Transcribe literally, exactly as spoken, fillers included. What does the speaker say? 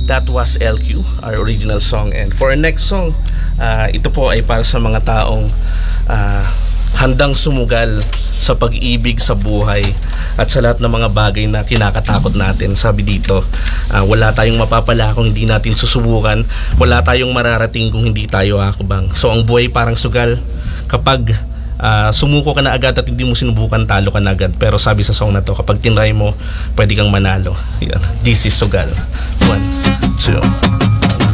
That was L Q, our original song. And for our next song, uh, ito po ay para sa mga taong uh, handang sumugal sa pag-ibig sa buhay at sa lahat ng mga bagay na kinakatakot natin. Sabi dito, uh, wala tayong mapapala kung hindi natin susubukan, wala tayong mararating kung hindi tayo hakbang. So ang buhay parang sugal. Kapag uh, sumuko ka na agad at hindi mo sinubukan, talo ka na agad. Pero sabi sa song na to, kapag tinry mo, pwede kang manalo. Yan. This is sugal. One, two.